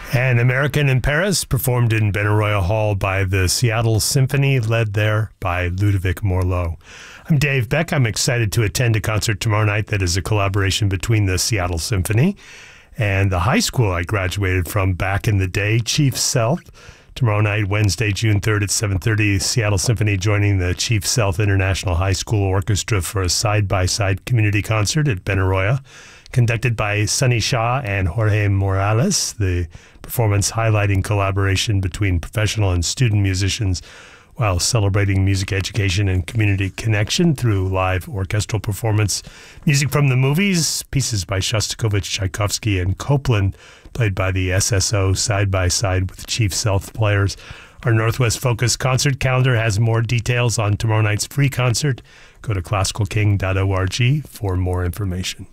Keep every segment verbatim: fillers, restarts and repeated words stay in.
And American in Paris, performed in Benaroya Hall by the Seattle Symphony, led there by Ludovic Morlot. I'm Dave Beck. I'm excited to attend a concert tomorrow night that is a collaboration between the Seattle Symphony and the high school I graduated from back in the day, Chief Sealth. Tomorrow night, Wednesday, June third at seven thirty, Seattle Symphony joining the Chief Sealth International High School Orchestra for a side-by-side community concert at Benaroya, conducted by Sunny Shaw and Jorge Morales. The performance highlighting collaboration between professional and student musicians while celebrating music education and community connection through live orchestral performance. Music from the movies, pieces by Shostakovich, Tchaikovsky, and Copland, played by the S S O side-by-side with Chief Sealth players. Our Northwest Focus concert calendar has more details on tomorrow night's free concert. Go to classical king dot org for more information.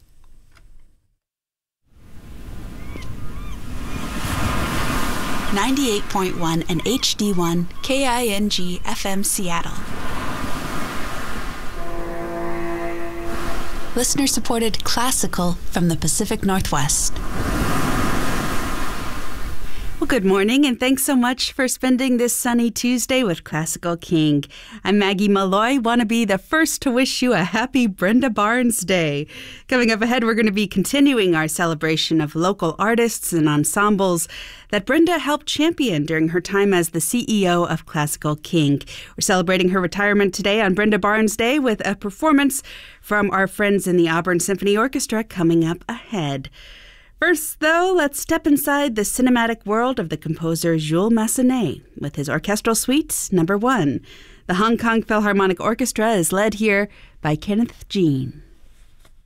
ninety-eight point one and H D one K I N G F M Seattle. Listener-supported classical from the Pacific Northwest. Well, good morning, and thanks so much for spending this sunny Tuesday with Classical King. I'm Maggie Malloy. Want to be the first to wish you a happy Brenda Barnes Day. Coming up ahead, we're going to be continuing our celebration of local artists and ensembles that Brenda helped champion during her time as the C E O of Classical King. We're celebrating her retirement today on Brenda Barnes Day with a performance from our friends in the Auburn Symphony Orchestra coming up ahead. First, though, let's step inside the cinematic world of the composer Jules Massenet with his orchestral suite, number one. The Hong Kong Philharmonic Orchestra is led here by Kenneth Jean.